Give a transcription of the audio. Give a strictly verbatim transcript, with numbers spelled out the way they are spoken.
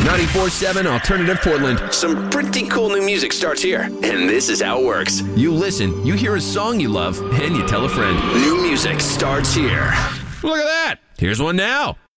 ninety-four point seven Alternative Portland. Some pretty cool new music starts here, and this is how it works. You listen, you hear a song you love, and you tell a friend. New music starts here. Look at that. Here's one now.